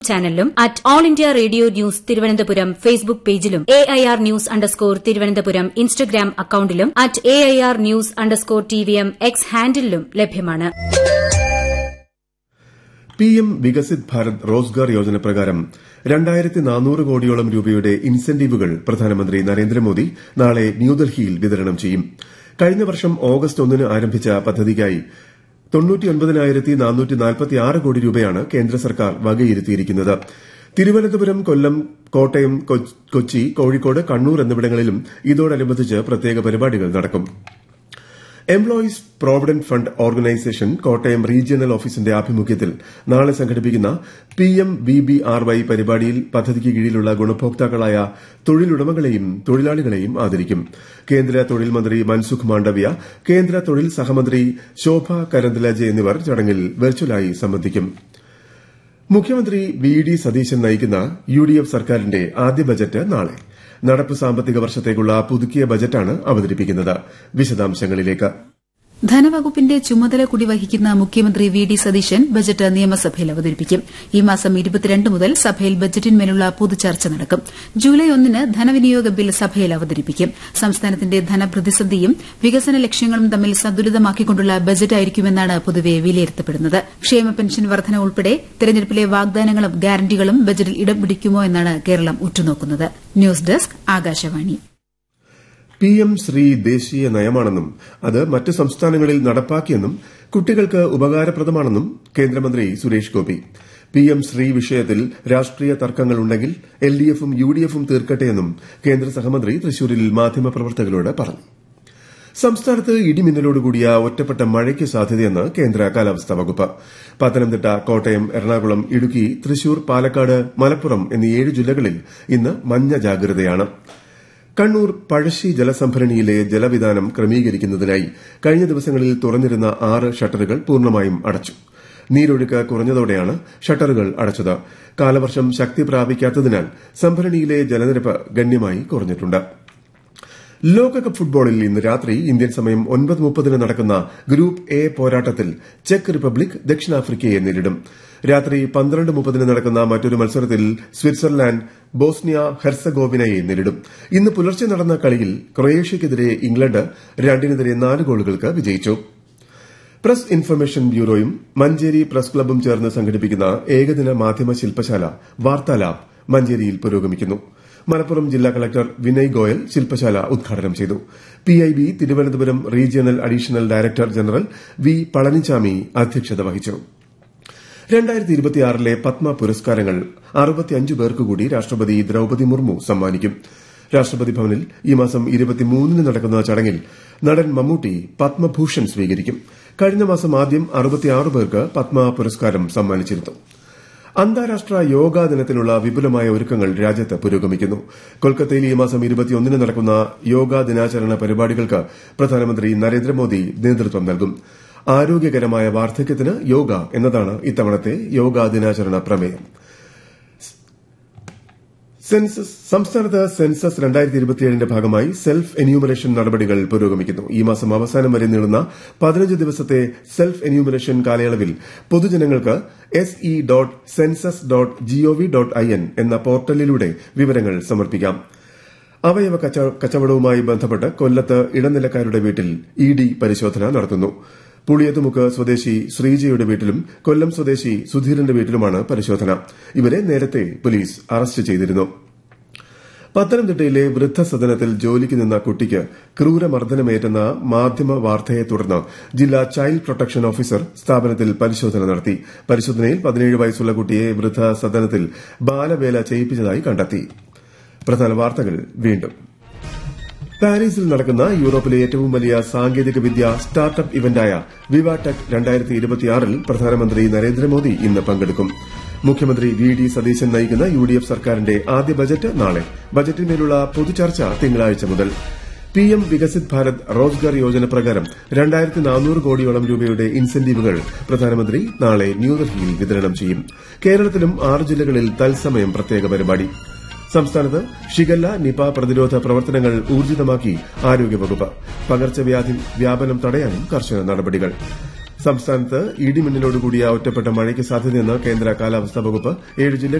ചാനലിലും @AllIndiaRadioNews Thiruvananthapuram Facebook പേജിലും AIR News _Thiruvananthapuram Instagram അക്കൌണ്ടിലും @AIR News _TVM X ഹാൻഡിലും ലഭ്യമാണ്. PM വികസിത് ഭാരത് റോസ്ഗാർ യോജന പ്രകാരം 2400 കോടിയോളം രൂപയുടെ ഇൻസെന്റീവുകൾ പ്രധാനമന്ത്രി നരേന്ദ്രമോദി നാളെ ന്യൂഡൽഹിയിൽ വിതരണം ചെയ്യും. കഴിഞ്ഞ വർഷം ഓഗസ്റ്റ് 1 ആരംഭിച്ച പദ്ധതിക്കായി 99,446 കോടി രൂപയാണ് കേന്ദ്ര സർക്കാർ വകയിരുത്തിയിരിക്കുന്നത്. തിരുവനന്തപുരം, കൊല്ലം, കോട്ടയം, കൊച്ചി, കോഴിക്കോട്, കണ്ണൂർ എന്നിവിടങ്ങളിലും ഇതോടനുബന്ധിച്ച് പ്രത്യേക പരിപാടികൾ നടക്കും. Employees provident fund organisation Kottayam regional ഓഫീസിന്റെ ആഭിമുഖ്യത്തിൽ നാളെ സംഘടിപ്പിക്കുന്ന PMVBRY പരിപാടിയിൽ പദ്ധതിക്ക് കീഴിലുള്ള ഗുണഭോക്താക്കളായ തൊഴിലുടമകളെയും തൊഴിലാളികളെയും ആദരിക്കും. കേന്ദ്ര തൊഴിൽ മന്ത്രി മൻസുഖ് മാണ്ഡവ്യ, കേന്ദ്ര തൊഴിൽ സഹമന്ത്രി ശോഭ കരന്ദലാജെ എന്നിവർ ചടങ്ങിൽ വെർച്വലായി സംബന്ധിക്കും. മുഖ്യമന്ത്രി VD സതീശൻ നയിക്കുന്ന UDF സർക്കാരിന്റെ ആദ്യ ബജറ്റ് നാളെ. നടപ്പ് സാമ്പത്തിക വർഷത്തേക്കുള്ള പുതുക്കിയ ബജറ്റാണ് അവതരിപ്പിക്കുന്നത്. വിശദാംശങ്ങളിലേക്ക്. ധനവകുപ്പിന്റെ ചുമതല കൂടി വഹിക്കുന്ന മുഖ്യമന്ത്രി VD സതീശൻ ബജറ്റ് നിയമസഭയിൽ അവതരിപ്പിക്കും. ഈ മാസം 22 മുതൽ സഭയിൽ ബജറ്റിന്മേലുള്ള പൊതുചർച്ച നടക്കും. ജൂലൈ 1 ധനവിനിയോഗ ബിൽ സഭയിൽ അവതരിപ്പിക്കും. സംസ്ഥാനത്തിന്റെ ധനപ്രതിസന്ധിയും വികസന ലക്ഷ്യങ്ങളും തമ്മിൽ സന്തുലിതമാക്കിക്കൊണ്ടുള്ള ബജറ്റായിരിക്കുമെന്നാണ് പൊതുവെ വിലയിരുത്തപ്പെടുന്നത്. ക്ഷേമ പെൻഷൻ വർധന ഉൾപ്പെടെ തെരഞ്ഞെടുപ്പിലെ വാഗ്ദാനങ്ങളും ഗ്യാരണ്ടികളും ബജറ്റിൽ ഇടം പിടിക്കുമോ എന്നാണ് കേരളം ഉറ്റുനോക്കുന്നത്. News desk, Akashvani. PM Shri ദേശീയ നയമാണെന്നും അത് മറ്റ് സംസ്ഥാനങ്ങളിൽ നടപ്പാക്കിയെന്നും കുട്ടികൾക്ക് ഉപകാരപ്രദമാണെന്നും കേന്ദ്രമന്ത്രി സുരേഷ് ഗോപി. PM ശ്രീ വിഷയത്തിൽ രാഷ്ട്രീയ തർക്കങ്ങളുണ്ടെങ്കിൽ LDFും UDFും തീർക്കട്ടെയെന്നും കേന്ദ്ര സഹമന്ത്രി തൃശൂരിൽ മാധ്യമപ്രവർത്തകരോട് പറഞ്ഞു. സംസ്ഥാനത്ത് ഇടിമിന്നലോടുകൂടിയ ഒറ്റപ്പെട്ട മഴയ്ക്ക് സാധ്യതയെന്ന് കേന്ദ്ര കാലാവസ്ഥാ വകുപ്പ്. പത്തനംതിട്ട, കോട്ടയം, എറണാകുളം, ഇടുക്കി, തൃശൂർ, പാലക്കാട്, മലപ്പുറം എന്നീ 7 ജില്ലകളിൽ ഇന്ന് മഞ്ഞ ജാഗ്രതയാണ്. കണ്ണൂർ പഴശ്ശി ജലസംഭരണിയിലെ ജലവിതാനം ക്രമീകരിക്കുന്നതിനായി കഴിഞ്ഞ ദിവസങ്ങളിൽ തുറന്നിരുന്ന 6 ഷട്ടറുകൾ പൂർണ്ണമായും അടച്ചു. നീരൊഴുക്ക് കുറഞ്ഞതോടെയാണ് ഷട്ടറുകൾ അടച്ചത്. കാലവർഷം ശക്തി പ്രാപിക്കാത്തതിനാൽ സംഭരണിയിലെ ജലനിരപ്പ് ഗണ്യമായി കുറഞ്ഞിട്ടുണ്ട്. ലോകകപ്പ് ഫുട്ബോളിൽ ഇന്ന് രാത്രി ഇന്ത്യൻ സമയം 9:30 നടക്കുന്ന ഗ്രൂപ്പ് എ പോരാട്ടത്തിൽ ചെക്ക് റിപ്പബ്ലിക് ദക്ഷിണാഫ്രിക്കയെ നേരിടും. രാത്രി 12:30 നടക്കുന്ന മറ്റൊരു മത്സരത്തിൽ സ്വിറ്റ്സർലാൻഡ് ബോസ്നിയ ഹെർസഗോവിനയെ നേരിടും. ഇന്ന് പുലർച്ചെ നടന്ന കളിയിൽ ക്രൊയേഷ്യയ്ക്കെതിരെ ഇംഗ്ലണ്ട് 2-4 ഗോളുകൾക്ക് വിജയിച്ചു. പ്രസ് ഇൻഫർമേഷൻ ബ്യൂറോയും മഞ്ചേരി പ്രസ് ക്ലബ്ബും ചേർന്ന് സംഘടിപ്പിക്കുന്ന ഏകദിന മാധ്യമ ശില്പശാല വാർത്താലാബ് മഞ്ചേരിയിൽ പുരോഗമിക്കുന്നു. മലപ്പുറം ജില്ലാ കളക്ടർ വിനയ് ഗോയൽ ശില്പശാല ഉദ്ഘാടനം ചെയ്തു. PIB Thiruvananthapuram regional additional director general V Palaniswami അധ്യക്ഷത വഹിച്ചു. 2026 പത്മ പുരസ്കാരങ്ങൾ 65 പേർക്ക് കൂടി രാഷ്ട്രപതി ദ്രൌപദി മുർമു സമ്മാനിക്കും. രാഷ്ട്രപതി ഭവനിൽ ഈ മാസം 23 നടക്കുന്ന ചടങ്ങിൽ നടൻ മമ്മൂട്ടി പത്മഭൂഷൺ സ്വീകരിക്കും. കഴിഞ്ഞ മാസം ആദ്യം 66 പേർക്ക് പത്മ പുരസ്കാരം സമ്മാനിച്ചിരുന്നു. അന്താരാഷ്ട്ര യോഗാ ദിനത്തിനുള്ള വിപുലമായ ഒരുക്കങ്ങൾ രാജ്യത്ത് പുരോഗമിക്കുന്നു. കൊൽക്കത്തയിൽ ഈ മാസം 21 നടക്കുന്ന യോഗാ ദിനാചരണ പരിപാടികൾക്ക് പ്രധാനമന്ത്രി നരേന്ദ്രമോദി നേതൃത്വം നൽകും. ആരോഗ്യകരമായ വാർദ്ധക്യത്തിന് യോഗ എന്നതാണ് ഇത്തവണത്തെ യോഗാ ദിനാചരണ പ്രമേയം. സംസ്ഥാനത്ത് സെൻസസ് 2027ന്റെ ഭാഗമായി സെൽഫ് എന്യൂമറേഷൻ നടപടികൾ പുരോഗമിക്കുന്നു. ഈ മാസം അവസാനം വരെ നീളുന്ന 15 ദിവസത്തെ സെൽഫ് എന്യൂമറേഷൻ കാലയളവിൽ പൊതുജനങ്ങൾക്ക് se.census.gov.in എന്ന പോർട്ടലിലൂടെ വിവരങ്ങൾ സമർപ്പിക്കാം. അവയവ കച്ചവടവുമായി ബന്ധപ്പെട്ട് കൊല്ലത്ത് ഇടനിലക്കാരുടെ വീട്ടിൽ ED പരിശോധന നടത്തുന്നു. പുളിയത്തുമുക്ക് സ്വദേശി ശ്രീജയുടെ വീട്ടിലും കൊല്ലം സ്വദേശി സുധീരന്റെ വീട്ടിലുമാണ് പരിശോധന. ഇവരെ നേരത്തെ പോലീസ് അറസ്റ്റ് ചെയ്തിരുന്നു. പത്തനംതിട്ടയിലെ വൃദ്ധസദനത്തിൽ ജോലിക്ക് നിന്ന കുട്ടിക്ക് ക്രൂരമർദ്ദനമേറ്റെന്ന മാധ്യമ വാർത്തയെ തുടർന്ന് ജില്ലാ ചൈൽഡ് പ്രൊട്ടക്ഷൻ ഓഫീസർ സ്ഥാപനത്തിൽ പരിശോധന നടത്തി. പരിശോധനയിൽ 17 വയസ്സുള്ള കുട്ടിയെ വൃദ്ധസദനത്തിൽ ബാലവേല ചെയ്യിപ്പിച്ചതായി കണ്ടെത്തി. പ്രധാന വാർത്തകൾ വീണ്ടും. പാരീസിൽ നടക്കുന്ന യൂറോപ്പിലെ ഏറ്റവും വലിയ സാങ്കേതിക വിദ്യ സ്റ്റാർട്ടപ്പ് ഇവന്റായ വിവാടെക് 2026ൽ പ്രധാനമന്ത്രി നരേന്ദ്രമോദി ഇന്ന് പങ്കെടുക്കും. മുഖ്യമന്ത്രി VD സതീശൻ നയിക്കുന്ന UDF സർക്കാരിന്റെ ആദ്യ ബജറ്റ് നാളെ. ബജറ്റിന്മേലുള്ള പൊതുചർച്ച തിങ്കളാഴ്ച മുതൽ. PM വികസിത് ഭാരത് റോസ്ഗാർ യോജന പ്രകാരം 2400 കോടിയോളം രൂപയുടെ ഇൻസെന്റീവുകൾ പ്രധാനമന്ത്രി നാളെ ന്യൂഡൽഹിയിൽ വിതരണം ചെയ്യും. കേരളത്തിലും 6 ജില്ലകളിൽ തത്സമയം പ്രത്യേക പരിപാടി. സംസ്ഥാനത്ത് ഷിഗല്ല, നിപ പ്രതിരോധ പ്രവർത്തനങ്ങൾ ഊർജിതമാക്കി ആരോഗ്യവകുപ്പ്. പകർച്ചവ്യാധി വ്യാപനം തടയാനും കർശന നടപടികൾ. സംസ്ഥാനത്ത് ഇടിമിന്നലോടുകൂടിയ ഒറ്റപ്പെട്ട മഴയ്ക്ക് സാധ്യതയെന്ന് കേന്ദ്ര കാലാവസ്ഥാ വകുപ്പ് 7 ജില്ലകളിൽ